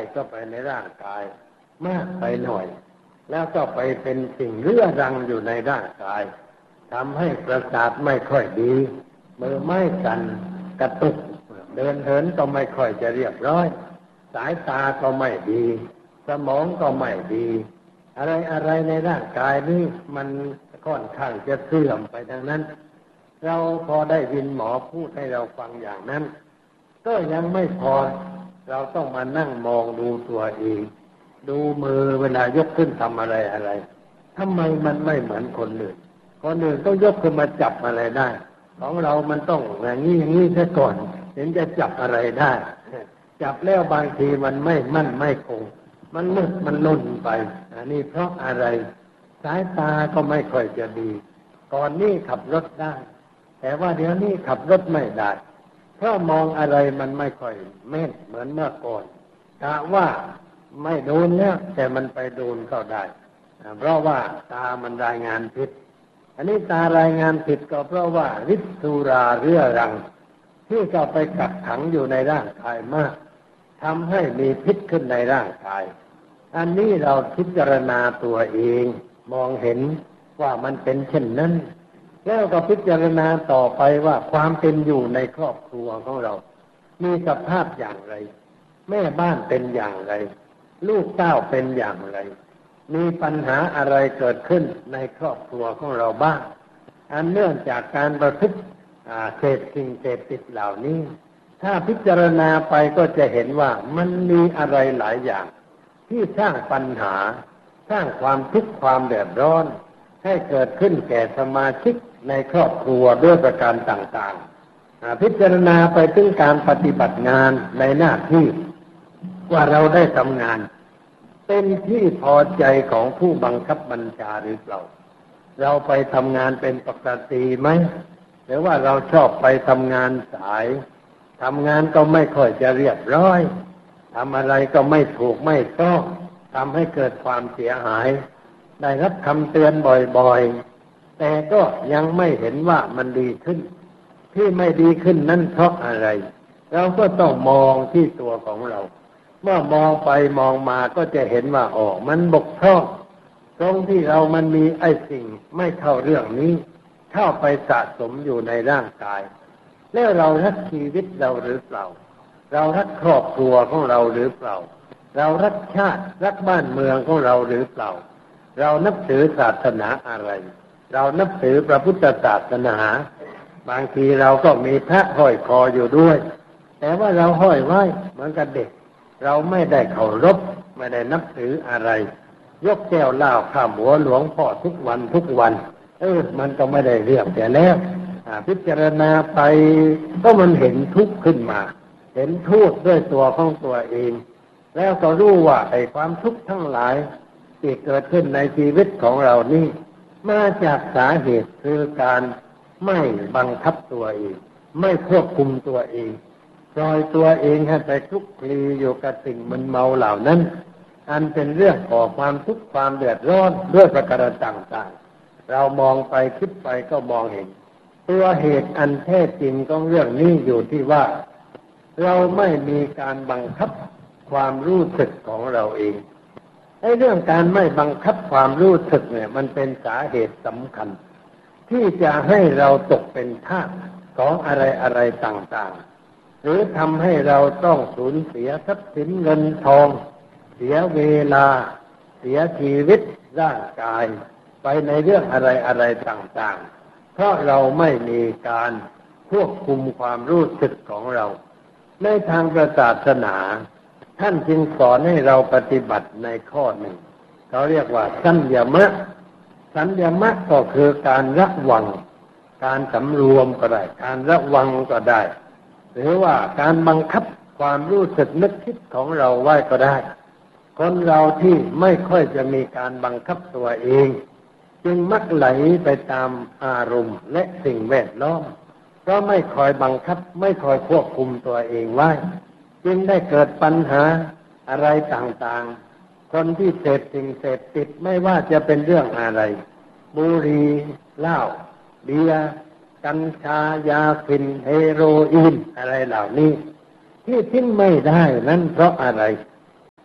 ก็ไปในร่างกายมากไปหน่อยแล้วก็ไปเป็นสิ่งเรื้อรังอยู่ในร่างกายทำให้ประสาทไม่ค่อยดีมือไม้สั่นกระตุกเดินเหินก็ไม่ค่อยจะเรียบร้อยสายตาก็ไม่ดีสมองก็ไม่ดีอะไรในร่างกายนี้มันค่อนข้างจะเสื่อมไปทางนั้นเราพอได้ยินหมอพูดให้เราฟังอย่างนั้นก็ยังไม่พอเราต้องมานั่งมองดูตัวเองดูมือเวลายกขึ้นทำอะไรทำไมมันไม่เหมือนคนอื่นต้องยกขึ้นมาจับอะไรได้ของเรามันต้องอย่างนี้ซะก่อนถึงจะจับอะไรได้จับแล้วบางทีมันไม่มั่นไม่คงมันมืดมันลุ่นไปอันนี้เพราะอะไรสายตาก็ไม่ค่อยจะดีก่อนนี้ขับรถได้แต่ว่าเดี๋ยวนี้ขับรถไม่ได้เพราะมองอะไรมันไม่ค่อยแม่นเหมือนเมื่อก่อนกะว่าไม่โดนแล้วแต่มันไปโดนเข้าได้เพราะว่าตามันรายงานผิดอันนี้ตารายงานผิดก็เพราะว่าฤทธิ์สุราเรื้อรังที่เข้าไปกักขังอยู่ในร่างกายมากทำให้มีพิษขึ้นในร่างกายอันนี้เราพิจารณาตัวเองมองเห็นว่ามันเป็นเช่นนั้นแล้วก็พิจารณาต่อไปว่าความเป็นอยู่ในครอบครัวของเรามีสภาพอย่างไรแม่บ้านเป็นอย่างไรลูกเต้าเป็นอย่างไรมีปัญหาอะไรเกิดขึ้นในครอบครัวของเราบ้างอันเนื่องจากการประพฤติเสพสิ่งเสพติดเหล่านี้ถ้าพิจารณาไปก็จะเห็นว่ามันมีอะไรหลายอย่างที่สร้างปัญหาสร้างความทุกข์ความเดือดร้อนให้เกิดขึ้นแก่สมาชิกในครอบครัวด้วยประการต่างๆพิจารณาไปถึงการปฏิบัติงานในหน้าที่ว่าเราได้ทำงานเป็นที่พอใจของผู้บังคับบัญชาหรือเปล่าเราไปทำงานเป็นปกติไหมหรือว่าเราชอบไปทำงานสายทำงานก็ไม่ค่อยจะเรียบร้อยทำอะไรก็ไม่ถูกไม่ต้องทำให้เกิดความเสียหายได้รับคำเตือนบ่อยๆแต่ก็ยังไม่เห็นว่ามันดีขึ้นที่ไม่ดีขึ้นนั้นเพราะอะไรเราก็ต้องมองที่ตัวของเราเมื่อมองไปมองมาก็จะเห็นว่ามันบกพร่องตรงที่เรามันมีไอ้สิ่งไม่เข้าเรื่องนี้เข้าไปสะสมอยู่ในร่างกายแล้วเรารักชีวิตเราหรือเปล่าเรารักครอบครัวของเราหรือเปล่าเรารักชาติรักบ้านเมืองของเราหรือเปล่าเรานับถือศาสนาอะไรเรานับถือพระพุทธศาสนาบางทีเราก็มีพระห้อยคออยู่ด้วยแต่ว่าเราห้อยไว้เหมือนกับเด็กเราไม่ได้เคารพไม่ได้นับถืออะไรยกแก้วเหล้าข้ามหัวหลวงพ่อทุกวันมันก็ไม่ได้เรื่องแต่แล้วพิจารณาไปก็มันเห็นทุกข์ขึ้นมาเห็นโทษด้วยตัวของตัวเองแล้วก็รู้ว่าไอ้ความทุกข์ทั้งหลายที่เกิดขึ้นในชีวิตของเรานี่มาจากสาเหตุคือการไม่บังคับตัวเองไม่ควบคุมตัวเองปล่อยตัวเองให้ไปคลุกคลีอยู่กับสิ่งมึนเมาเหล่านั้นอันเป็นเรื่องก่อความทุกข์ความเดือดร้อนด้วยประการต่างๆเรามองไปคิดไปก็มองเห็นตัวเหตุอันแท้จริงของเรื่องนี้อยู่ที่ว่าเราไม่มีการบังคับความรู้สึกของเราเองไอ้เรื่องการไม่บังคับความรู้สึกเนี่ยมันเป็นสาเหตุสำคัญที่จะให้เราตกเป็นทาสของอะไรต่างๆหรือทำให้เราต้องสูญเสียทรัพย์สินเงินทองเสียเวลาเสียชีวิตร่างกายไปในเรื่องอะไรต่างๆเพราะเราไม่มีการควบคุมความรู้สึกของเราในทางศาสนาท่านจึงสอนให้เราปฏิบัติในข้อหนึ่งเขาเรียกว่าสัญญมะก็คือการระวังการสำรวมก็ได้การระวังก็ได้หรือว่าการบังคับความรู้สึกนึกคิดของเราไว้ก็ได้คนเราที่ไม่ค่อยจะมีการบังคับตัวเองจึงมักไหลไปตามอารมณ์และสิ่งแวดล้อมเพราะไม่คอยบังคับไม่คอยควบคุมตัวเองไว้จึงได้เกิดปัญหาอะไรต่างๆคนที่เสพสิ่งเสพติดไม่ว่าจะเป็นเรื่องอะไรบุหรี่เหล้าเบียร์กัญชายาฝิ่นเฮโรอีนอะไรเหล่านี้ที่ทิ้งไม่ได้นั้นเพราะอะไร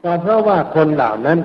ก็เพราะว่าคนเหล่านั้น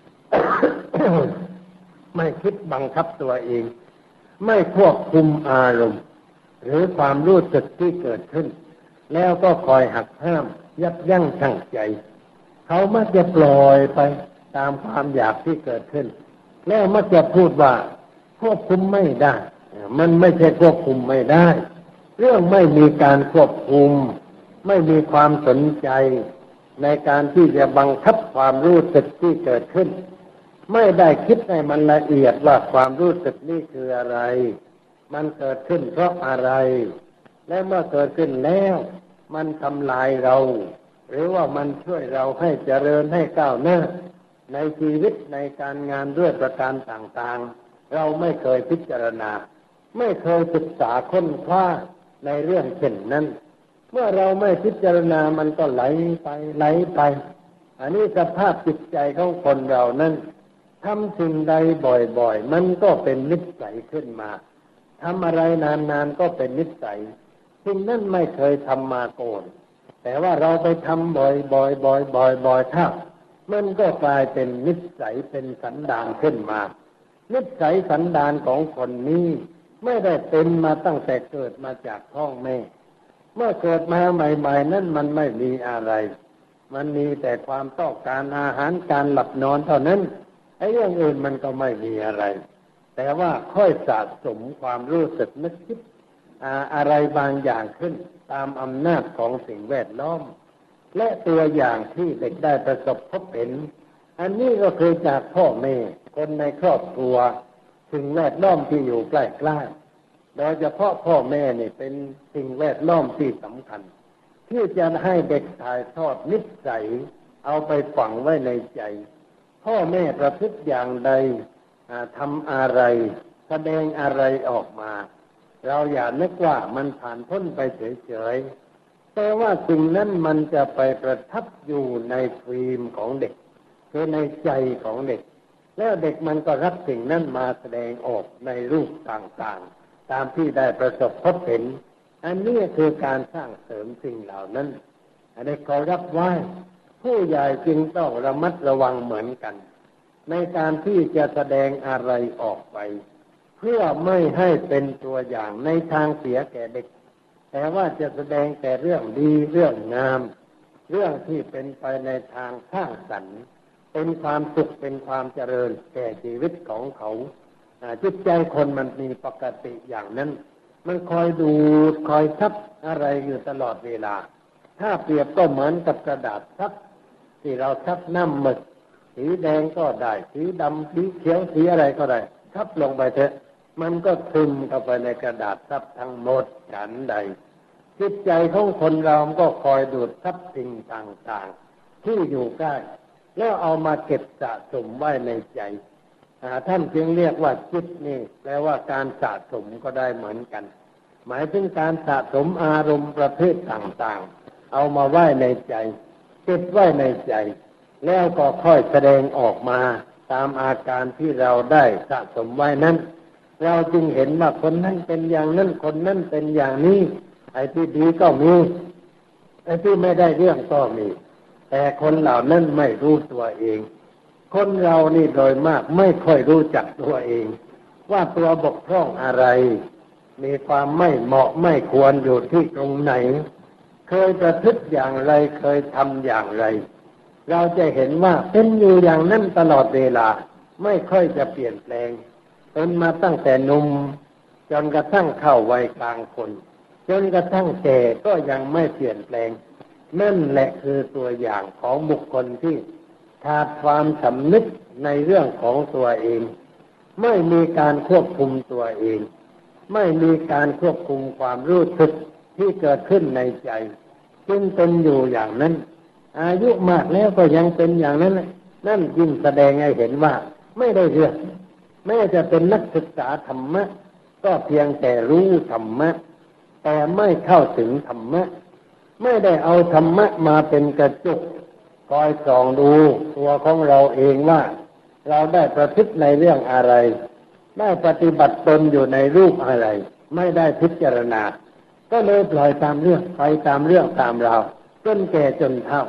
ไม่คิดบังคับตัวเองไม่ควบคุมอารมณ์หรือความรู้สึกที่เกิดขึ้นแล้วก็คอยหักห้ามยับยั้งชั่งใจเขามักจะปล่อยไปตามความอยากที่เกิดขึ้นแล้วมักจะพูดว่าควบคุมไม่ได้มันไม่ใช่ควบคุมไม่ได้เรื่องไม่มีการควบคุมไม่มีความสนใจในการที่จะบังคับความรู้สึกที่เกิดขึ้นไม่ได้คิดให้มันละเอียดว่าความรู้สึกนี่คืออะไรมันเกิดขึ้นเพราะอะไรและเมื่อเกิดขึ้นแล้วมันทำลายเราหรือว่ามันช่วยเราให้เจริญให้ก้าวหน้าในชีวิตในการงานด้วยประการต่างๆเราไม่เคยพิจารณาไม่เคยศึกษาค้นคว้าในเรื่องเช่นนั้นเมื่อเราไม่พิจารณามันก็ไหลไปอันนี้สภาพจิตใจของคนเรานั้นทำสิ่งใดบ่อยๆมันก็เป็นนิสัยขึ้นมาทำอะไรนานๆก็เป็นนิสัยสิ่งนั้นไม่เคยทำมาก่อนแต่ว่าเราไปทำบ่อยๆถ้ามันก็กลายเป็นนิสัยเป็นสันดานขึ้นมานิสัยสันดานของคนนี้ไม่ได้เป็นมาตั้งแต่เกิดมาจากท้องแม่เมื่อเกิดมาใหม่ๆนั้นมันไม่มีอะไรมันมีแต่ความต้องการอาหารการหลับนอนเท่านั้นไอ้เรื่องอื่นมันก็ไม่มีอะไรแต่ว่าค่อยสะสมความรู้สึกนึกคิดอะไรบางอย่างขึ้นตามอำนาจของสิ่งแวดล้อมและตัวอย่างที่เด็กได้ประสบพบเห็นอันนี้ก็คือจากพ่อแม่คนในครอบครัวสิ่งแวดล้อมที่อยู่ใกล้ๆโดยเฉพาะพ่อแม่นี่เป็นสิ่งแวดล้อมที่สำคัญที่จะให้เด็กถ่ายทอดนิสัยเอาไปฝังไว้ในใจพ่อแม่ประพฤติอย่างใดทำอะไรแสดงอะไรออกมาเราอย่านึกว่ามันผ่านพ้นไปเฉยๆแต่ว่าสิ่งนั้นมันจะไปประทับอยู่ในฟิล์มของเด็กคือในใจของเด็กแล้วเด็กมันก็รับสิ่งนั้นมาแสดงออกในรูปต่างๆตามที่ได้ประสบพบเห็นอันนี้คือการสร้างเสริมสิ่งเหล่านั้นอันนี้ขอรับไว้ผู้ใหญ่จึงต้องระมัดระวังเหมือนกันในการที่จะแสดงอะไรออกไปเพื่อไม่ให้เป็นตัวอย่างในทางเสียแก่เด็กแต่ว่าจะแสดงแต่เรื่องดีเรื่องงามเรื่องที่เป็นไปในทางสร้างสรรค์เป็นความสุขเป็นความเจริญแก่ชีวิตของเขาจิตใจคนมันมีปกติอย่างนั้นมันคอยดูดคอยซับอะไรอยู่ตลอดเวลาถ้าเปรียบก็เหมือนกับกระดาษซับที่เราซับน้ำหมึกสีแดงก็ได้สีดำสีเขียวสีอะไรก็ได้ซับลงไปเถอะมันก็ซึมเข้าไปในกระดาษซับทั้งหมดฉันใดจิตใจของคนเราก็คอยดูดซับสิ่งต่างๆที่อยู่ใกล้แล้วเอามาเก็บสะสมไว้ในใจท่านจึงเรียกว่าจิตนี่แปลว่าการสะสมก็ได้เหมือนกันหมายถึงการสะสมอารมณ์ประเภทต่างๆเอามาไว้ในใจเก็บไว้ในใจแล้วก็ค่อยแสดงออกมาตามอาการที่เราได้สะสมไว้นั้นเราจึงเห็นว่าคนนั้นเป็นอย่างนั้นคนนั้นเป็นอย่างนี้ไอ้ที่ดีก็มีไอ้ที่ไม่ได้เรื่องก็มีแต่คนเหล่านั้นไม่รู้ตัวเองคนเรานี่โดยมากไม่ค่อยรู้จักตัวเองว่าตัวบกพร่องอะไรมีความไม่เหมาะไม่ควรอยู่ที่ตรงไหนเคยประพฤติอย่างไรเคยทำอย่างไรเราจะเห็นว่าเป็นอยู่อย่างนั้นตลอดเวลาไม่ค่อยจะเปลี่ยนแปลงเป็นมาตั้งแต่หนุ่มจนกระทั่งเข้าวัยกลางคนจนกระทั่งแก่ก็ยังไม่เปลี่ยนแปลงนั่นแหละคือตัวอย่างของบุคคลที่ขาดความสำนึกในเรื่องของตัวเองไม่มีการควบคุมตัวเองไม่มีการควบคุมความรู้สึกที่เกิดขึ้นในใจจึงเป็นอยู่อย่างนั้นอายุมากแล้วก็ยังเป็นอย่างนั้นนั่นยิ่งแสดงให้เห็นว่าไม่ได้เรื่องแม้จะเป็นนักศึกษาธรรมะก็เพียงแต่รู้ธรรมะแต่ไม่เข้าถึงธรรมะไม่ได้เอาธรรมะมาเป็นกระจกคอยส่องดูตัวของเราเองว่าเราได้ประพฤติในเรื่องอะไรได้ปฏิบัติตนอยู่ในรูปอะไรไม่ได้พิจารณาก็เลยปล่อยตามเรื่องไปตามเรื่องตามราวจนแก่จนเฒ่า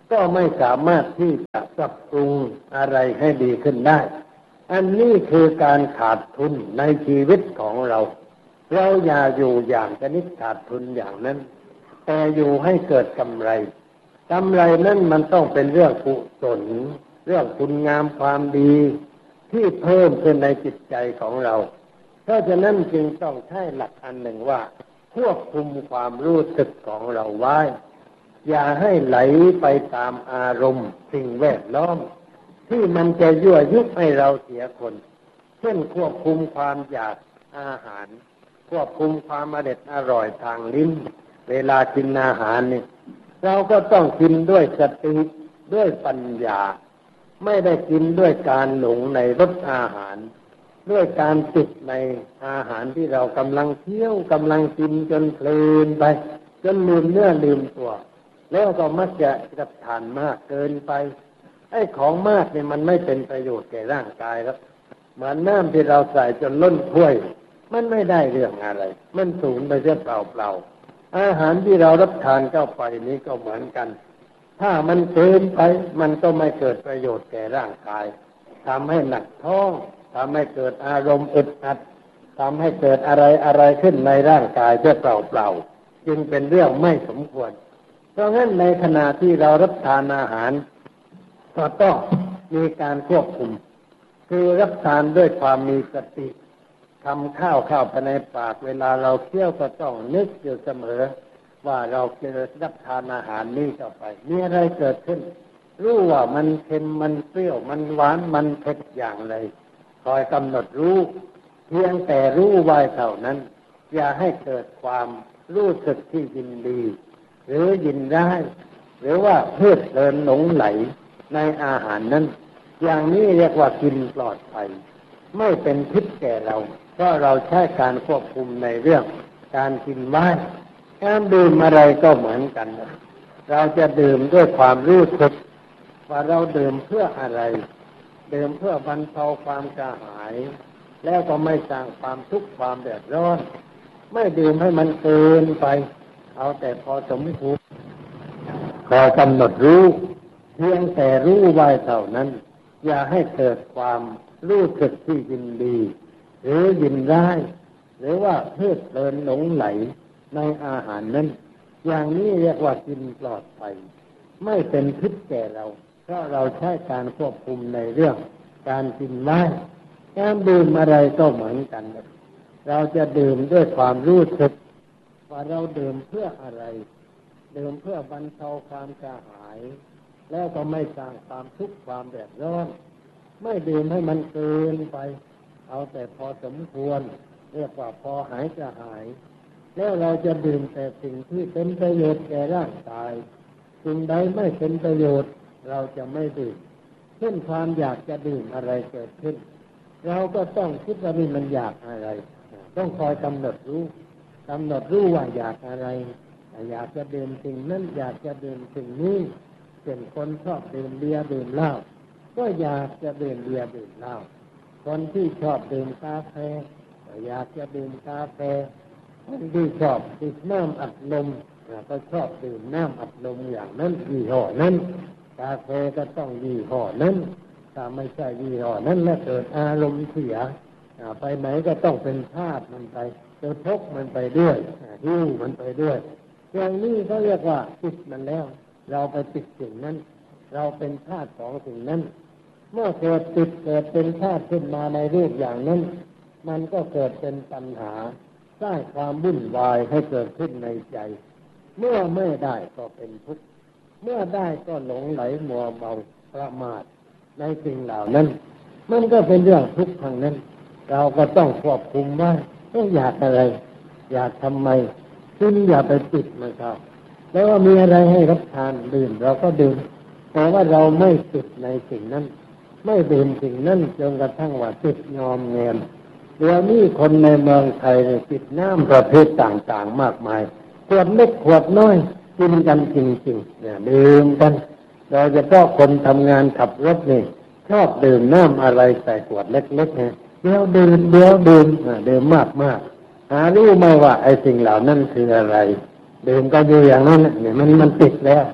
ก็ไม่สามารถที่จะปรับปรุงอะไรให้ดีขึ้นได้อันนี้คือการขาดทุนในชีวิตของเราอย่าอยู่อย่างชนิดขาดทุนอย่างนั้นแต่อยู่ให้เกิดกำไรนั้นมันต้องเป็นเรื่องกุศลเรื่องคุณงามความดีที่เพิ่มขึ้นในจิตใจของเราเพราะฉะนั้นจึงต้องใช้หลักอันหนึ่งว่าควบคุมความรู้สึกของเราไว้อย่าให้ไหลไปตามอารมณ์สิ่งแวดล้อมที่มันจะยั่วยุให้เราเสียคนเช่นควบคุมความอยากอาหารควบคุมความอร่อยทางลิ้นเวลากินอาหารนี่เราก็ต้องกินด้วยสติด้วยปัญญาไม่ได้กินด้วยการหลงในรสอาหารด้วยการติดในอาหารที่เรากำลังเคี้ยวกำลังกินจนเพลินไปจนลืมเนื้อลืมตัวแล้วก็มักจะรับทานมากเกินไปไอ้ของมากเนี่ยมันไม่เป็นประโยชน์แก่ร่างกายครับเหมือนน้ำที่เราใส่จนล้นถ้วยมันไม่ได้เรื่องอะไรมันสูญไปเสียเปล่าๆอาหารที่เรารับทานเข้าไปนี้ก็เหมือนกันถ้ามันเกินไปมันก็ไม่เกิดประโยชน์แก่ร่างกายทำให้หนักท้องทำให้เกิดอารมณ์อึดอัดทำให้เกิดอะไรขึ้นในร่างกายเสียเปล่าๆจึงเป็นเรื่องไม่สมควรเพราะงั้นในขณะที่เรารับทานอาหารก็ต้องมีการควบคุมคือรับทานด้วยความมีสติทำข้าวเข้าไปในปากเวลาเราเคี้ยวก็ต้องนึกอยู่เสมอว่าเราจะรับทานอาหารนี้เข้าไปมีอะไรเกิดขึ้นรู้ว่ามันเค็มมันเปรี้ยวมันหวานมันเผ็ดอย่างไรคอยกำหนดรู้เพียงแต่รู้ไว้เท่านั้นอย่าให้เกิดความรู้สึกที่ยินดีหรือยินร้ายหรือว่าเพลิดเพลินหลงไหลในอาหารนั้นอย่างนี้เรียกว่ากินปลอดภัยไม่เป็นพิษแก่เราเพราะเราใช้การควบคุมในเรื่องการกินไว้การดื่มอะไรก็เหมือนกันเราจะดื่มด้วยความรู้สึกว่าเราดื่มเพื่ออะไรดื่มเพื่อบรรเทาความกระหายแล้วก็ไม่สร้างความทุกข์ความเดือดร้อนไม่ดื่มให้มันเกินไปเอาแต่พอสมควรพอกำหนดรู้เพียงแต่รู้ไว้เท่านั้นอย่าให้เกิดความรู้สึกที่ยินดีหรือยินร้ายหรือว่าเพลิดเพลินหลงไหลในอาหารนั้นอย่างนี้เรียกว่ากินปลอดภัยไม่เป็นพิษแก่เราเพราะเราใช้การควบคุมในเรื่องการกินไว้การดื่มอะไรก็เหมือนกันเราจะดื่มด้วยความรู้สึกว่าเราดื่มเพื่ออะไรดื่มเพื่อบรรเทาความกระหายแล้วก็ไม่สร้างความทุกข์ความเดือดร้อนไม่ดื่มให้มันเกินไปเอาแต่พอสมควรเรียกว่าพอหายกระหายแล้วเราจะดื่มแต่สิ่งที่เป็นประโยชน์แก่ร่างกายสิ่งใดไม่เป็นประโยชน์เราจะไม่ดื่มเช่นความอยากจะดื่มอะไรเกิดขึ้นเราก็ต้องคิดว่านี่มันอยากอะไรต้องคอยกำหนดรู้ว่าอยากอะไรอยากจะดื่มสิ่งนั้นอยากจะดื่มสิ่งนี้เป็นคนชอบดื่มเบียร์ดื่มเหล้าก็อยากจะดื่มเบียร์ดื่มเหล้าคนที่ชอบดื่มกาแฟก็อยากจะดื่มกาแฟคนที่ชอบดื่มน้ำอัดลมก็ชอบดื่มน้ำอัดลมอย่างนั้นยี่ห้อนั้นกาแฟก็ต้องยี่ห้อนั้นถ้าไม่ใช่ยี่ห้อนั้นแล้วเกิดอารมณ์เสียไปไหนก็ต้องเป็นธาตุมันไปจะพกมันไปด้วยหิ้วมันไปด้วยอย่างนี้เขาเรียกว่าติดมันแล้วเราไปติดสิ่งนั้นเราเป็นธาตุของสิ่งนั้นเมื่อเกิดติดเกิดเป็นธาตุขึ้นมาในรูปอย่างนั้นมันก็เกิดเป็นปัญหาสร้างความวุ่นวายให้เกิดขึ้นในใจเมื่อไม่ได้ก็เป็นทุกข์เมื่อได้ก็หลงไหลมัวเมาประมาทในสิ่งเหล่านั้นมันก็เป็นเรื่องทุกข์ทางนั้นเราก็ต้องควบคุมว่าอยากอะไรอยากทำไมซึ่งอย่าไปติดมันครับแล้วว่ามีอะไรให้รับทานดื่มเราก็ดื่มแต่ว่าเราไม่ติดในสิ่งนั้นไม่ดื่มสิ่งนั้นจนกระทั่งว่าติดงอมแงมเดี๋ยวนี้คนในเมืองไทยติดน้ำประเภทต่างๆมากมายขวดเล็กขวดน้อยกินกันจริงๆเนี่ยดื่มกันโดยเฉพาะคนทำงานขับรถนี่ชอบดื่มน้ำอะไรใส่ขวดเล็กๆเนี่ยเดี๋ยวดื่มดื่มมากๆหารู้ไหมว่าไอ้สิ่งเหล่านั้นคืออะไรดื่มก็อยู่อย่างนั้นเนี่ยมันติดแล้ว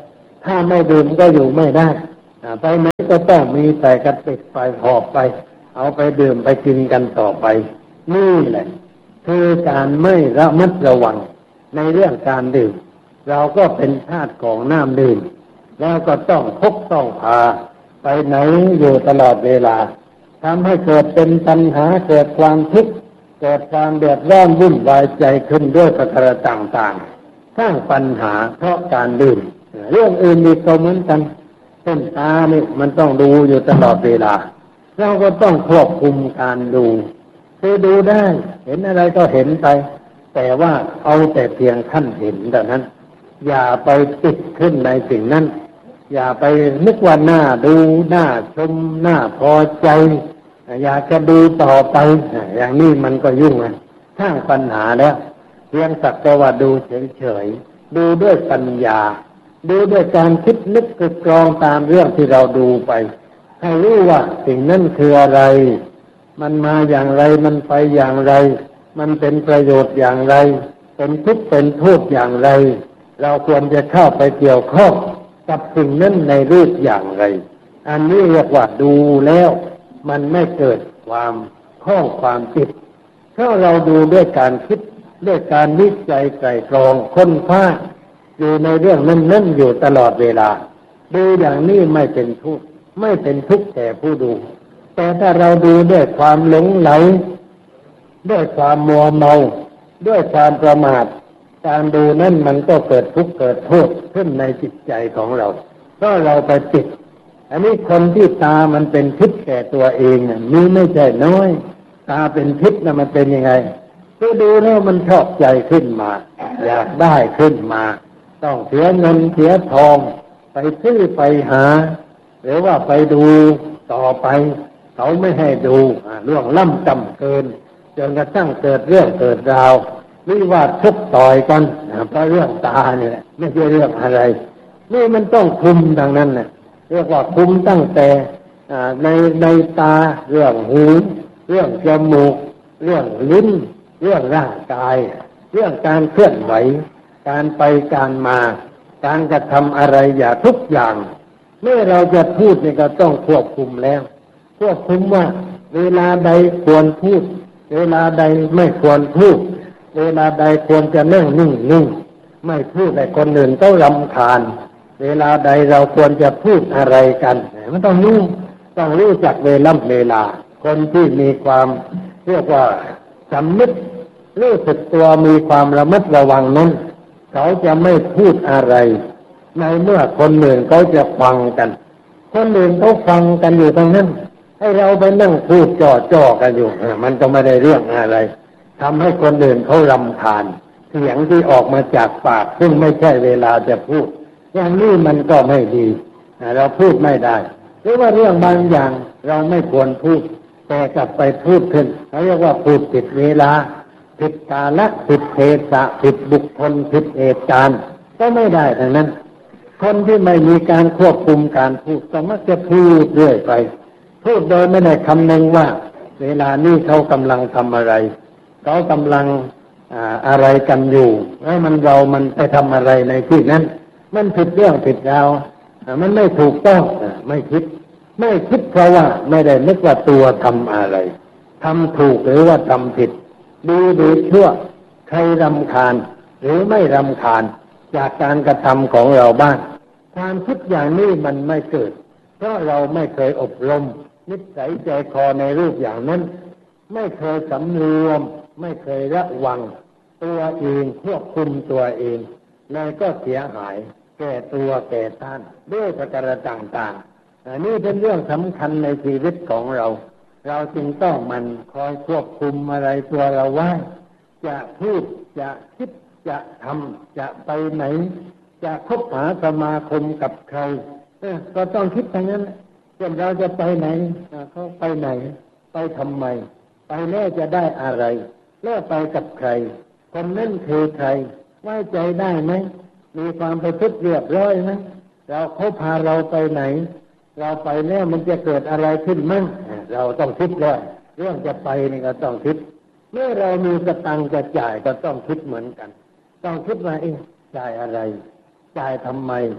ถ้าไม่ดื่มก็อยู่ไม่ได้ไปไหนก็ต้องมีแต่กระติกไปหอบไปเอาไปดื่มไปกินกันต่อไปนี่แหละคือการไม่ระมัดระวังในเรื่องการดื่มเราก็เป็นทาสของน้ำดื่มแล้วก็ต้องพกต้องพาไปไหนอยู่ตลอดเวลาทำให้เกิดเป็นปัญหาเกิดความทุกข์เกิดความเดือดร้อนวุ่นวายใจขึ้นด้วยประการต่างๆสร้างปัญหาเพราะการดื่มเรื่องอื่นอีกก็เหมือนกันเส้นตานี่มันต้องดูอยู่ตลอดเวลาเราก็ต้องควบคุมการดูคือดูได้เห็นอะไรก็เห็นไปแต่ว่าเอาแต่เพียงขั้นเห็นเท่านั้นอย่าไปติดขึ้นในสิ่งนั้นอย่าไปนึกว่าหน้าดูหน้าชมหน้าพอใจอยากจะดูต่อไปอย่างนี้มันก็ยุ่งนะสร้างปัญหาแล้วเพียงสักแต่ว่าดูเฉยๆดูด้วยปัญญาดูด้วยการคิดนึกตรึกตรองตามเรื่องที่เราดูไปให้รู้ว่าสิ่งนั้นคืออะไรมันมาอย่างไรมันไปอย่างไรมันเป็นประโยชน์อย่างไรเป็นทุกข์เป็นโทษอย่างไรเราควรจะเข้าไปเกี่ยวข้องกับสิ่งนั้นในรูปอย่างไรอันนี้เรียกว่าดูแล้วมันไม่เกิดความข้องความติดถ้าเราดูด้วยการคิดด้วยการวิจัยไตร่ตรองค้นคว้าอยู่ในเรื่องนั้นอยู่ตลอดเวลาดูอย่างนี้ไม่เป็นทุกข์ไม่เป็นทุกข์แก่ผู้ดูแต่ถ้าเราดูด้วยความหลงไหลด้วยความมัวเมาด้วยความประมาทการดูนั่นมันก็เกิดทุกข์เกิดโทษขึ้นในจิตใจของเราก็เราไปติดอันนี้คนที่ตามันเป็นพิษแก่ตัวเองนี่ไม่ใช่น้อยตาเป็นพิษนะมันเป็นยังไงคือดูแล้วมันชอบใจขึ้นมาอยากได้ขึ้นมาต้องเสียเงินเสียทองไปซื้อไปหาหรือว่าไปดูต่อไปเขาไม่ให้ดูเรื่องล่ำจำเกินจนกระทั่งเกิดเรื่องเกิดราววิวาทชกต่อยกันเพราะเรื่องตาเนี่ยไม่ใช่เรื่องอะไรนี่มันต้องคุมดังนั้นเนี่ยเรียกว่าคุมตั้งแต่ในตาเรื่องหูเรื่องจมูกเรื่องลิ้นเรื่องร่างกายเรื่องการเคลื่อนไหวการไปการมาการกระทำอะไรอย่าทุกอย่างเมื่อเราจะพูดนี่ก็ต้องควบคุมแล้วควบคุมว่าเวลาใดควรพูดเวลาใดไม่ควรพูดเวลาใดควรจะนั่งนิ่งๆไม่พูดให้คนอื่นต้องรำคาญเวลาใดเราควรจะพูดอะไรกันมันต้องรู้จักเวลาคนที่มีความเรียกว่าสำนึกรู้สึกตัวมีความระมัดระวังนั้นเขาจะไม่พูดอะไรในเมื่อคนอื่นเขาจะฟังกันคนอื่นเขาฟังกันอยู่ตรงนั้นให้เราไปนั่งพูดจ่อกันอยู่มันก็ไม่ได้เรื่องอะไรทำให้คนอื่นเขารำคาญเสียงที่ออกมาจากปากซึ่งไม่ใช่เวลาจะพูดอย่างนี้มันก็ไม่ดีเราพูดไม่ได้หรือว่าเรื่องบางอย่างเราไม่ควรพูดแต่กลับไปพูดขึ้นเขาเรียกว่าพูดผิดเวลาผิดกาลผิดเทศะผิดบุคคลผิดเหตุการณ์ก็ไม่ได้ทั้งนั้นคนที่ไม่มีการควบคุมการพูดก็มักจะพูดเรื่อยไปพูดโดยไม่ได้คำนึงว่าเวลานี้เขากำลังทำอะไรเขากำลังอะไรกันอยู่แล้วมันไปทำอะไรในที่นั้นมันผิดเรื่องผิดราวมันไม่ถูกต้องไม่คิดเพราะว่าไม่ได้นึกว่าตัวทำอะไรทำถูกหรือว่าทำผิดดูชั่วใครรำคาญหรือไม่รำคาญจากการกระทำของเราบ้างความคิดอย่างนี้มันไม่เกิดเพราะเราไม่เคยอบรมนิสัยใจคอในรูปอย่างนั้นไม่เคยสำรวมไม่เคยระวังตัวเองควบคุมตัวเองเลยก็เสียหายแก่ตัวแก่ท่านด้วยประการต่างๆอันนี้เป็นเรื่องสำคัญในชีวิตของเราจึงต้องมันคอยควบคุมอะไรตัวเราไว้จะพูดจะคิดจะทำจะไปไหนจะคบหาสมาคมกับใครก็ต้องคิดอย่างนั้นเช่นเราจะไปไหนเขาไปไหนไปทำไมไปแล้วจะได้อะไรแล้วไปกับใครคนนั้นคือใครไว้ใจได้ไหมมีความประพฤติเรียบร้อยไหมเขาพาเราไปไหนเราไปแล้วมันจะเกิดอะไรขึ้นมั่งเราต้องคิดด้วยเรื่องจะไปนี่ก็ต้องคิดเมื่อเรามีสตังค์จะจ่ายก็ต้องคิดเหมือนกันต้องคิดว่าจ่ายอะไรจ่ายทำไม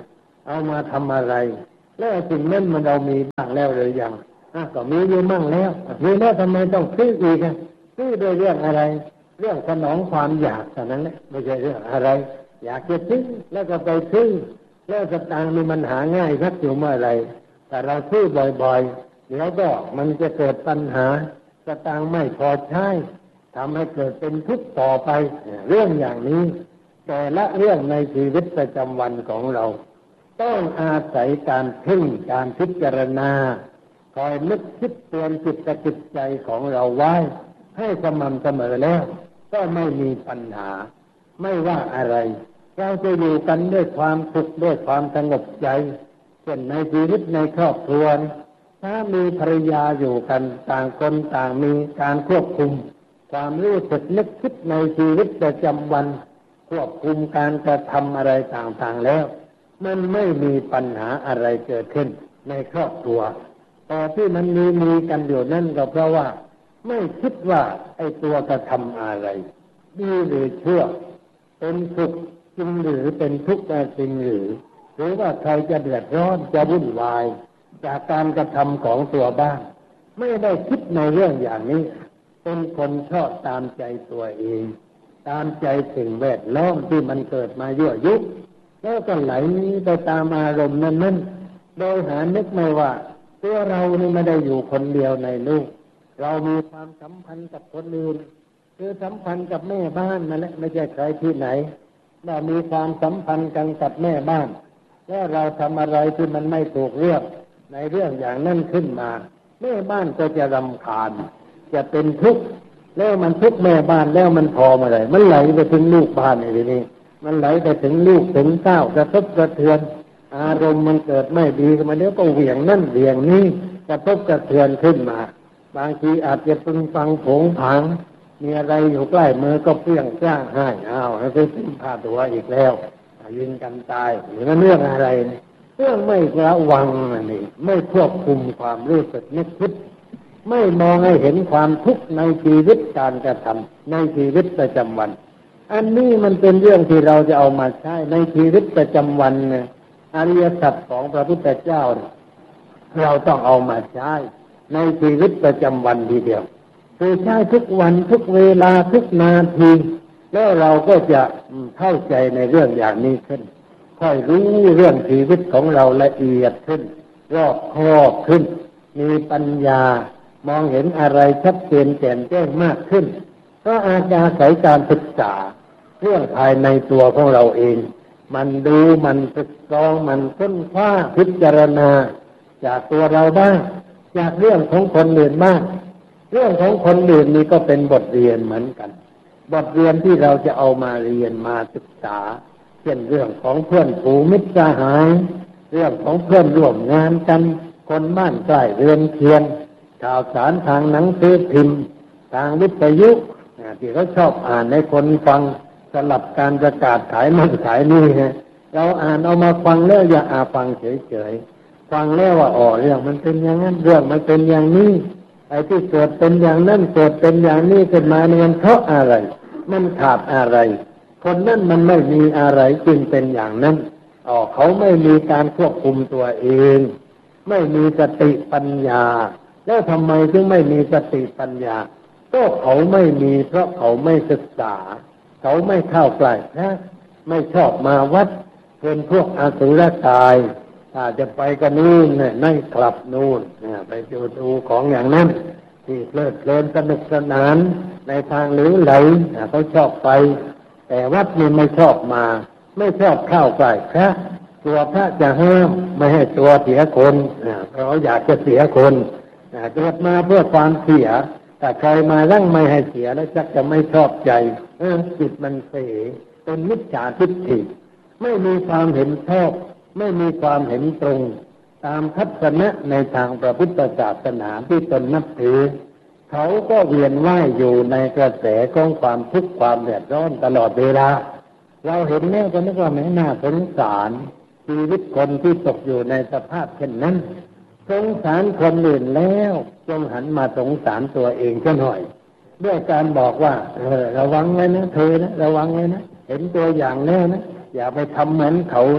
เอามาทำอะไรแล้วสิ่งนั้นมันเรามีบ้างแล้วหรือยังก็มีอยู่มั่งแล้วมีแล้วทำไมต้องซื้ออีกซื้อโดยเรื่องอะไรเรื่องสนองความอยากเท่านั้นแหละไม่ใช่เรื่องอะไรอยากจะซื้อแล้วก็ไปซื้อแล้วสตางค์นี่มันหาง่ายสักอยู่เมื่อไรแต่เราซื้อบ่อยๆเดี๋ยวก็มันจะเกิดปัญหาสตางค์ไม่พอใช้ทำให้เกิดเป็นทุกข์ต่อไปเรื่องอย่างนี้แต่ละเรื่องในชีวิตประจำวันของเราต้องอาศัยการเพ่งการพิจารณาคอยนึกคิดเตือนจิตใจของเราไว้ให้สม่ำเสมอแล้วก็ไม่มีปัญหาไม่ว่าอะไรเราจะอยู่กันด้วยความสุขด้วยความสงบใจเช่นในชีวิตในครอบครัวถ้ามีภรรยาอยู่กันต่างคนต่างมีการควบคุมความรู้สึกนึกคิดในชีวิตประจำวันควบคุมการกระทำอะไรต่างๆแล้วมันไม่มีปัญหาอะไรเกิดขึ้นในครอบครัวแต่ที่มันมีกันอยู่นั่นก็เพราะว่าไม่คิดว่าไอ้ตัวกระทำอะไรดีหรือชั่วเป็นสุขจริงหรือเป็นทุกข์จริงหรือว่าใครจะเดือดร้อนจะวุ่นวายจากการกระทำของตัวบ้างไม่ได้คิดในเรื่องอย่างนี้เป็นคนชอบตามใจตัวเองตามใจสิ่งแวดล้อมที่มันเกิดมายั่วยุแล้วก็ไหลไปตามอารมณ์นั้นโดยหานึกไม่ว่าตัวเรานี่ไม่ได้อยู่คนเดียวในโลกเรามีความสัมพันธ์กับคนอื่นคือสัมพันธ์กับแม่บ้านนั่นแหละไม่ใช่ใครที่ไหนเรามีความสัมพันธ์กันกับแม่บ้านแล้วเราทำอะไรที่มันไม่ถูกเรื่องในเรื่องอย่างนั้นขึ้นมาแม่บ้านก็จะรำคาญจะเป็นทุกข์แล้วมันทุกข์แม่บ้านแล้วมันพอมาเลยมันไหลไปถึงลูกบ้านในทีนี้มันไหลไปถึงลูกถึงเต้ากระทบกระเทือนอารมณ์มันเกิดไม่ดีขึ้นมาเดี๋ยวก็เหวี่ยงนั่นเหวี่ยงนี้กระทบกระเทือนขึ้นมาบางทีอาจจะปึงฟังผงผางมีอะไรอยู่ใกล้มือก็เปรี้ยงจ้างให้แล้วไปสิ้นพาตัวอีกแล้วยิงกันตายหรือเรื่องอะไรเรื่องไม่ระวังนี่ไม่ควบคุมความรู้สึกนึกคิดไม่มองให้เห็นความทุกข์ในชีวิตการกระทำในชีวิตประจำวันอันนี้มันเป็นเรื่องที่เราจะเอามาใช้ในชีวิตประจำวันเนี่ยอริยสัจของพระพุทธเจ้าเราต้องเอามาใช้ในชีวิตประจำวันทีเดียวคือใช้ทุกวันทุกเวลาทุกนาทีแล้วเราก็จะเข้าใจในเรื่องอย่างนี้ขึ้นค่อยรู้เรื่องชีวิตของเราละเอียดขึ้นรอบคอบขึ้นมีปัญญามองเห็นอะไรชัดเจนแจ่มแจ้งมากขึ้นก็อาศัยการศึกษาเรื่องภายในตัวของเราเองมันดูมันศึกษามันค้นคว้าพิจารณาจากตัวเราบ้างจากเรื่องของคนอื่นบ้างเรื่องของคนอื่นนี่ก็เป็นบทเรียนเหมือนกันบทเรียนที่เราจะเอามาเรียนมาศึกษาเช่นเรื่องของเพื่อนฝูงมิตรสหายเรื่องของเพื่อนร่วมงานกันคนบ้านใกล้เรือนเคียงข่าวสารทางหนังสือพิมพ์ทางวิทยุที่เขาชอบอ่านให้คนฟังสลับการประกาศขายนั่นขายนี่เราอ่านเอามาฟังแล้วอย่าฟังเฉยๆฟังแล้วว่าเรื่องมันเป็นอย่างนั้นเรื่องมันเป็นอย่างนี้ไอ้ที่เกิดเป็นอย่างนั้นเกิดเป็นอย่างนี้ขึ้นมาเนี่ยมันเพราะอะไรมันขาดอะไรคนนั้นมันไม่มีอะไรจึงเป็นอย่างนั้นเขาไม่มีการควบคุมตัวเองไม่มีสติปัญญาแล้วทำไมถึงไม่มีสติปัญญาก็เขาไม่มีเพราะเขาไม่ศึกษาเขาไม่เข้าใกล้ไม่ชอบมาวัดเป็นพวกอสุรกายถ้าจะไปกันนู่นในคลับนู่นไปดูของอย่างนั้นที่เพลิดเพลินสนุกสนานในทางหรือไหลเขาชอบไปแต่วัดนี่ไม่ชอบมาไม่ชอบเข้าใกล้พระตัวพระจะห้ามไม่ให้ตัวเสียคนเพราะเขาอยากจะเสียคนเกิดมาเพื่อความเสียแต่ใครมาลั่งไม่ให้เสียแล้วจักจะไม่ชอบใจจิตมันเสเป็นมิจฉาทิฏฐิไม่มีความเห็นชอบไม่มีความเห็นตรงตามทัศนะในทางพระพุทธศาสนาที่ตนนับถือเขาก็เวียนว่ายอยู่ในกระแสของความทุกข์ความเดือดร้อนตลอดเวลาเราเห็นแล้วก็นึกว่าแม่น่าสงสารชีวิตคนที่ตกอยู่ในสภาพเช่นนั้นสงสารคนอื่นแล้วจงหันมาสงสารตัวเองซะหน่อยด้วยการบอกว่าระวังไว้นะเธอนะระวังไว้นะเห็นตัวอย่างแล้วนะอย่าไปทำเหมือนเขานะ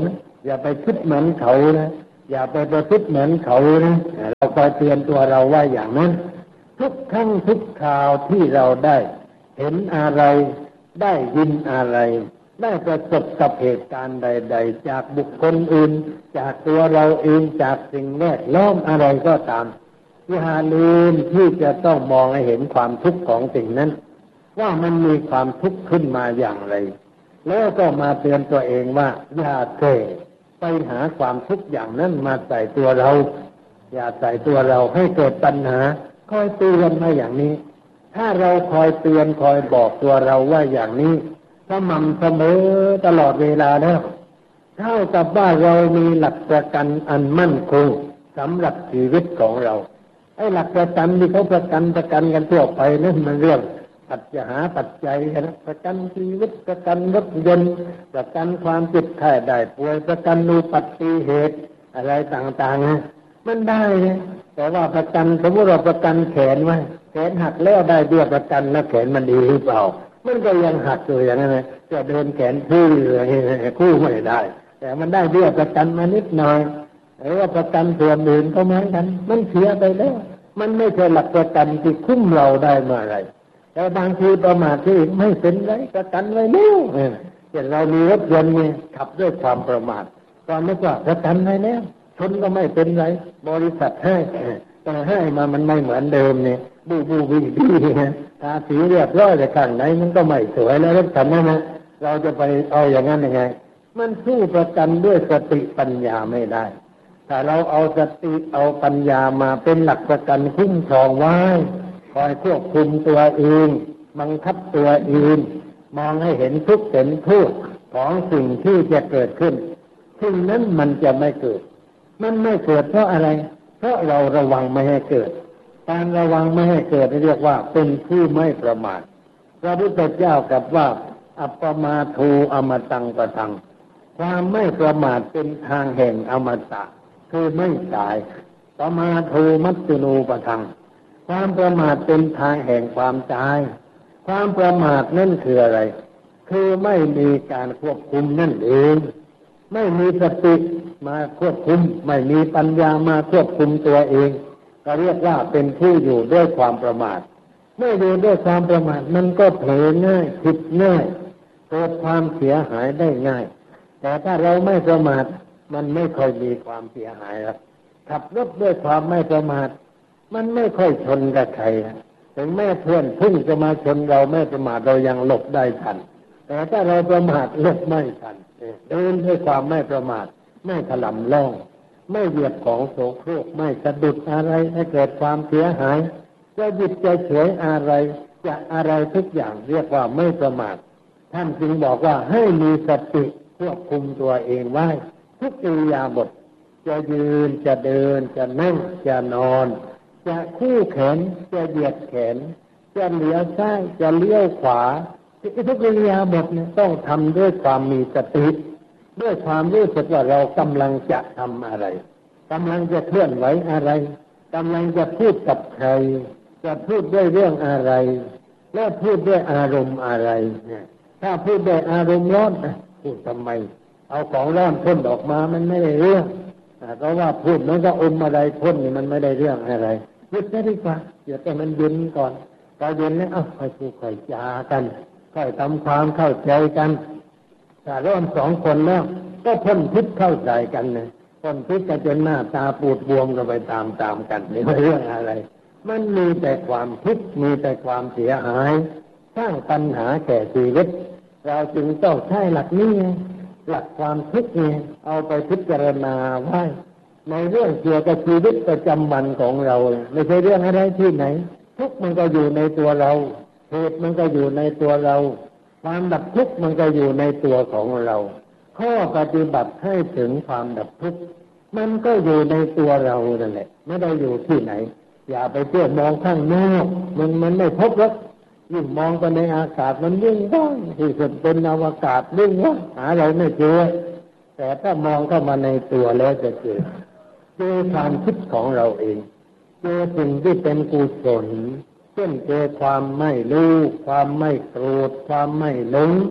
อย่าไปคิดเหมือนเขานะอย่าไปประพฤติเหมือนเขานะเราคอยเตือนตัวเราว่าอย่างนั้นทุกครั้งทุกคราวที่เราได้เห็นอะไรได้ยินอะไรได้ประสบกับเหตุการณ์ใดๆจากบุคคลอื่นจากตัวเราเองจากสิ่งแวดล้อมอะไรก็ตามอย่าลืมที่จะต้องมองให้เห็นความทุกข์ของสิ่งนั้นว่ามันมีความทุกข์ขึ้นมาอย่างไรแล้วก็มาเตือนตัวเองว่าอย่าเท่ไปหาความทุกข์อย่างนั้นมาใส่ตัวเราอย่าใส่ตัวเราให้เกิดปัญหาคอยเตือนมาอย่างนี้ถ้าเราคอยเตือนคอยบอกตัวเราว่าอย่างนี้สม่ำเสมอตลอดเวลาแล้วเท่ากับว่าเรามีหลักประกันอันมั่นคงสำหรับชีวิตของเราไอ้หลักประกันที่เขาประกันกันทั่วไปนั่นมันเรื่องปัจจัยนะประกันชีวิตประกันรถยนต์ประกันความเจ็บไข้ได้ป่วยประกันอุบัติเหตุอะไรต่างๆนะมันได้นะแต่ว่าประกันสมมติเราประกันแขนไว้แขนหักแล้วได้เบี้ยประกันแล้วแขนมันดีหรือเปล่ามันก็ยังหักอยู่อย่างนั้นนะจะเดินแขนคู่คู่ไม่ได้แต่มันได้เบี้ยประกันมานิดหน่อยหรือว่าประกันส่วนอื่นก็เหมือนกันมันเสียไปแล้วมันไม่ใช่หลักประกันที่คุ้มเราได้เมื่อไรแต่บางทีประมาทที่ไม่เป็นไรประกันไว้แล้วเช่นเรามีรถยนต์เนี่ยขับด้วยความประมาทตอนนี้ว่าประกันไว้แล้วชนก็ไม่เป็นไรบริษัทให้แต่ให้มามันไม่เหมือนเดิมเนี่ยบูบีทาสีเรียบร้อยแต่ข้างไหนมันก็ไม่สวยแล้วรถคันนั้นนะเราจะไปเอาอย่างนั้นยังไงมันสู้ประกันด้วยสติปัญญาไม่ได้ถ้าเราเอาสติเอาปัญญามาเป็นหลักประกันคุ้มครองไว้คอยควบคุมตัวเองบังคับตัวเองมองให้เห็นทุกข์เห็นโทษของสิ่งที่จะเกิดขึ้นสิ่งนั้นมันจะไม่เกิดมันไม่เกิดเพราะอะไรเพราะเราระวังไม่ให้เกิดการระวังไม่ให้เกิดเรียกว่าเป็นผู้ไม่ประมาทพระพุทธเจ้ากับว่าอัปปมาโทอมตังปะทังความไม่ประมาทเป็นทางแห่งอมตะคือไม่ตายปมาโทมัจจุโนปะทังความประมาทเป็นทางแห่งความตายความประมาทนั่นคืออะไรคือไม่มีการควบคุมนั่นเองไม่มีสติมาควบคุมไม่มีปัญญามาควบคุมตัวเองก็เรียกว่าเป็นผู้อยู่ด้วยความประมาทไม่อยู่ด้วยความประมาทมันก็เผลอง่ายผิดง่ายเกิดความเสียหายได้ง่ายแต่ถ้าเราไม่ประมาทมันไม่ค่อยมีความเสียหายหรอกขับรถด้วยความไม่ประมาทมันไม่ค่อยชนกับใครถึงแม้เพื่อนพึ่งจะมาชนเราไม่ประมาทเรายังหลบได้ทันแต่ถ้าเราประมาทหลบไม่ทันเดินด้วยความไม่ประมาทไม่ถลำล่องไม่เหยียบของโสโครกไม่สะดุดอะไรให้เกิดความเสียหายจะหยิบจะเฉยอะไรจะอะไรทุกอย่างเรียกว่าไม่ประมาทท่านจึงบอกว่าให้มีสติควบคุมตัวเองไว้ทุกอิริยาบถจะยืนจะเดินจะนั่งจะนอนจะคู่แขนจะเหยียดแขนจะเลี้ยวซ้ายจะเลี้ยวขวาทุกอิริยาบถเนี่ยต้องทำด้วยความมีสติด้วยความรู้สึกว่าเรากำลังจะทำอะไรกำลังจะเคลื่อนไหวอะไรกำลังจะพูดกับใครจะพูดด้วยเรื่องอะไรและพูดด้วยอารมณ์อะไรเนี่ยถ้าพูดด้วยอารมณ์ร้อนพูดทำไมเอาของร้อนพ่นออกมามันไม่ได้เรื่องเพราะว่าพูดมันก็อมอะไรพ่นนี่มันไม่ได้เรื่องอะไรหยุดได้ดีกว่าหยุดให้มันเย็นก่อนพอเย็นแล้วค่อยพูดค่อยจากันค่อยทำความเข้าใจกันถ้าร่วมสองคนแล้วก็พ้นพิษเข้าใจกันนะพ้นพิษก็จนหน้าตาปูดบวมกันไปตามกันนี่ไม่เรื่องอะไรมันมีแต่ความทุกข์มีแต่ความเสียหายสร้างปัญหาแก่ชีวิตเราจึงต้องใช้หลักนี้หลักความทุกข์นี่เอาไปพิจารณาไว้ในเรื่องเกี่ยวกับชีวิตประจำวันของเราไม่ใช่เรื่องอะไรที่ไหนทุกข์มันก็อยู่ในตัวเราเหตุมันก็อยู่ในตัวเราความดับทุกข์มันก็อยู่ในตัวของเราข้อปฏิบัติให้ถึงความดับทุกข์มันก็อยู่ในตัวเรานั่นแหละไม่ได้อยู่ที่ไหนอย่าไปเที่ยวมองข้างนอกมันไม่พบหรอกยิ่งมองไปในอากาศมันยิ่งว่างที่สุดเป็นอวกาศยิ่งว่างหาอะไรไม่เจอแต่ถ้ามองเข้ามาในตัวแล้วจะเจอความคิดของเราเองเจอสิ่งที่เป็นกุศลเช่นเจอความไม่รู้ความไม่โกรธความไม่หลง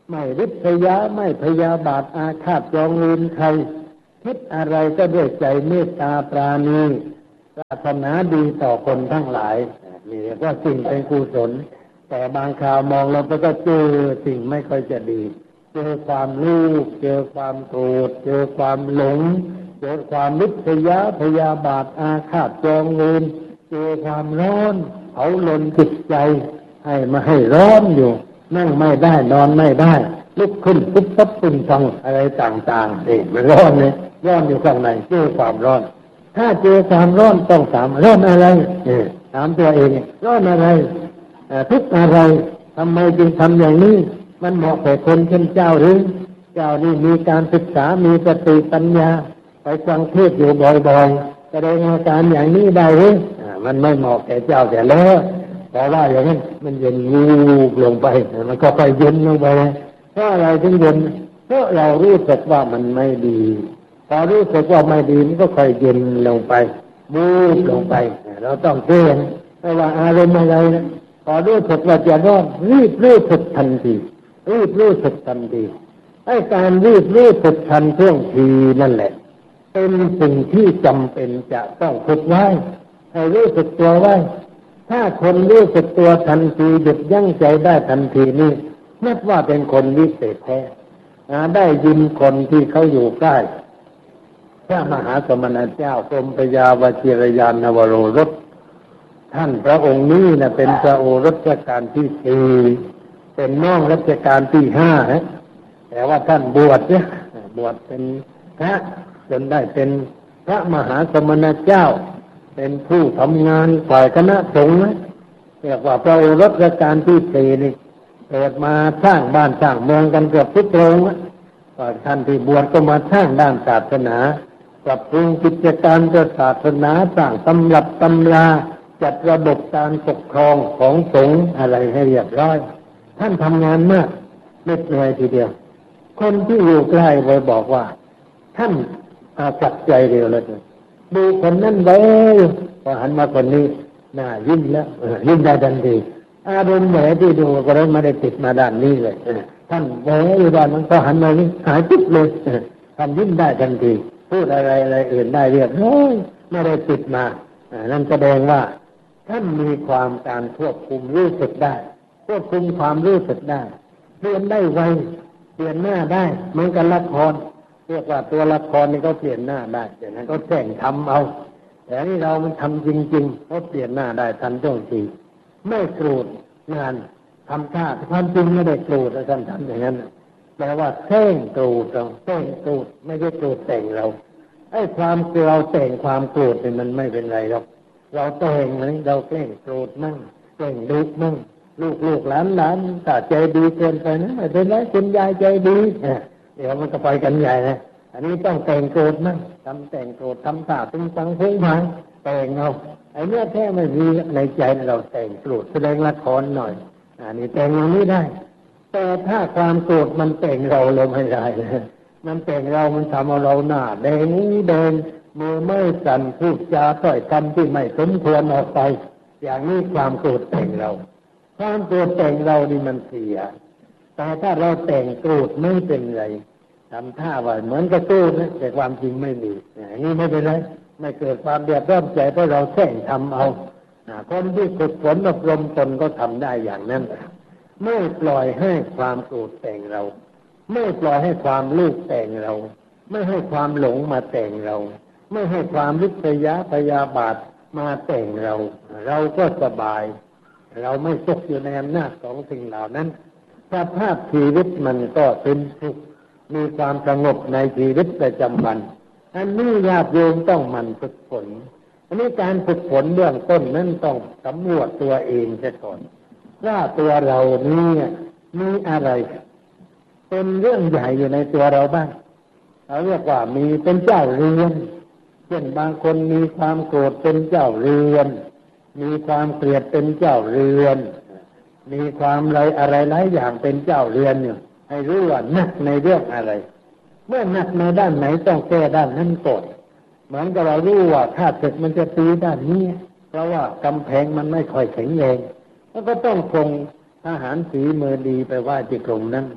ไม่ริษยาไม่พยาบาทอาฆาตจองเวรใครคิดอะไรก็ด้วยใจเมตตาปราณีปรารถนาดีต่อคนทั้งหลายนี่เรียกว่าสิ่งเป็นกุศลแต่บางคราวมองเราไปก็เจอสิ่งไม่ค่อยจะดีเจอความลูกเจอความโกรธเจอความหลงเจอความริษยาพยาบาทอาฆาตจองเวรเจอความร้อนเผาลนจิตใจให้ร้อนอยู่นั่งไม่ได้นอนไม่ได้ลุกขึ้นปุ๊บปั๊บปึ้งตังอะไรต่างๆนี่มันร้อนเนี่ยร้อนอยู่ข้างในเจอความร้อนถ้าเจอความร้อนต้องถามร้อนอะไรถามตัวเองร้อนอะไรทุกข์อะไรทำไมจึงทำอย่างนี้มันเหมาะแก่คนเช่นเจ้าหรือเจ้านี่มีการศึกษามีสติปัญญาไปฟังเทศน์อยู่บ่อยๆแสดงอาการอย่างนี้ได้หรือมันไม่เหมาะแก่เจ้าแต่แล้วแต่ว่าอย่างนั้นมันเย็นวูบลงไปมันก็ค่อยเย็นลงไปเพราะอะไรถึงเย็นเพราะเรารู้สึกว่ามันไม่ดีพอรู้สึกว่าไม่ดีมันก็ค่อยเย็นลงไปวูบลงไปเราต้องเตือนไม่ว่าอารมณ์อะไรนะพอรู้สึกว่าจะร้อนรีบรู้สึกทันทีรีบรู้สึกทันทีไอ้การรีบรู้สึกทันท่วงทีนั่นแหละเป็นสิ่งที่จำเป็นจะต้องฝึกไว้ให้รู้สึกตัวไว้ถ้าคนรู้สึกตัวทันทีหยุดยั้งใจได้ทันทีนี่นับว่าเป็นคนวิเศษแท้ได้ยินคนที่เขาอยู่ใกล้พระมหาสมณเจ้ากรมพยาวชิรยานวโรรสท่านพระองค์นี้นะเป็นพระโอรสรัชกาลที่สี่เป็นน้องรัชกาลที่ห้าแต่ว่าท่านบวชเนี่ยบวชเป็นพระจนได้เป็นพระมหาสมณเจ้าเป็นผู้ทำงานฝ่ายคณะสงฆ์เรียกว่าพระโอรสรัชกาลที่สี่นี่เกิดมาสร้างบ้านสร้างเมืองกันเกือบทุกโรงก็ท่านที่บวชก็มาสร้างด้านศาสนาปรับปรุงกิจการศาสนาสร้างตำรับตำราจัดระบบการปกครองของสงฆ์อะไรให้เรียบร้อยท่านทำงานมากเหน็ดเหนื่อยทีเดียวคนที่อยู่ใกล้ไว้บอกว่าท่านจับใจเร็วเลยดูคนนั้นไว้พอหันมาคนนี้น่ายิ้มแล้วยิ้มได้ทันทีอารมณ์แหมที่ดูก็เลยไม่ได้ติดมาด้านนี้เลยท่านแหมอยู่ด้านนั้นก็หันมานี่หายจิ๊บเลยท่านยิ้มได้ทันทีพูดอะไรอื่นได้เรียบร้อยไม่ได้ติดมานั่นแสดงว่าท่านมีความการควบคุมรู้สึกได้ควบคุมความรู้สึกได้เปลี่ยนได้ไวเปลี่ยนหน้าได้เหมือนกับละครเรียกว่าตัวละครนี่ก็เปลี่ยนหน้าได้แต่นั้นก็แข่งทำเอาแต่นี่เรามันทำจริงๆก็เปลี่ยนหน้าได้ทันท่วงทีไม่โกรธงานทำท่าความจริงไม่ได้โกรธแล้วท่านทำอย่างนั้นแปลว่าแข่งโกรธเราแข่งโกรธไม่ได้โกรธแต่งเราไอ้ความเราแต่งความโกรธเนี่ยมันไม่เป็นไรหรอกเราแต่งเลยเราแกล้งโกรธมั่งแกล้งดุมั่งลูกหลานถ้าใจดีเกินไปนะไม่เป็นไรคุณยายใจดีเดี๋ยวมันก็ไปกันใหญ่นะอันนี้ต้องแต่งโกรธมั่งทำแต่งโกรธทำท่าตึงตังเพ่งพังแต่งเอาไอ้เนื้อแท้ไม่มีในใจเราแต่งโกรธแสดงละครหน่อยอันนี้แต่งอย่างนี้ได้แต่ถ้าความโกรธมันแต่งเราไม่ได้มันแต่งเรามันทำเอาเราหน้าแดงมือไม่สั่นพูดจาถ้อยคำที่ไม่สมควรออกไปอย่างนี้ความโกรธแต่งเราความโกรธแต่งเรานี่มันเสียแต่ถ้าเราแต่งโกรธไม่เป็นไรทำท่าว่าเหมือนกับโกรธนะแต่ความจริงไม่มีอย่างนี้ไม่เป็นไรไม่เกิดความเดือดร้อนใจเพราะเราแข่งทำเอาคนที่ฝึกฝนอบรมตนก็ทำได้อย่างนั้นไม่ปล่อยให้ความโกรธแต่งเราไม่ปล่อยให้ความลูกแต่งเราไม่ให้ความหลงมาแต่งเราไม่ให้ความริษยาพยาบาทมาแต่งเราเราก็สบายเราไม่ตกอยู่ในอำนาจของสิ่งเหล่านั้นสภาพชีวิตมันก็เป็นสุขมีความสงบในชีวิตประจำวันอันนี้ญาติโยมต้องหมั่นฝึกฝนอันนี้การฝึกฝนเบื้องต้นนั้นต้องสำรวจตัวเองเสียก่อนว่าตัวเรานี่มีอะไรเป็นเรื่องใหญ่อยู่ในตัวเราบ้างเราเรียกว่ามีเป็นเจ้าเรือนเช่นบางคนมีความโกรธเป็นเจ้าเรือนมีความเกลียดเป็นเจ้าเรือนมีความอะไรหลายอย่างเป็นเจ้าเรือนเนี่ยให้รู้ว่านักในเรื่องอะไรเมื่อนักในด้านไหนต้องแก้ด้านนั้นก่อนเหมือนกับเรารู้ว่าถ้าศึกมันจะตีด้านนี้เพราะว่ากำแพงมันไม่ค่อยแข็งแรงแล้วก็ต้องส่งทหารฝีมือดีไปว่าที่ตรงนั้น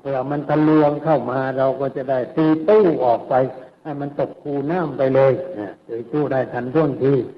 ผื่อมันทะลวงเข้ามาเราก็จะได้ตีตู้ออกไปให้มันตกคูน้ำไปเลยตีตู้ได้ทันท่วงที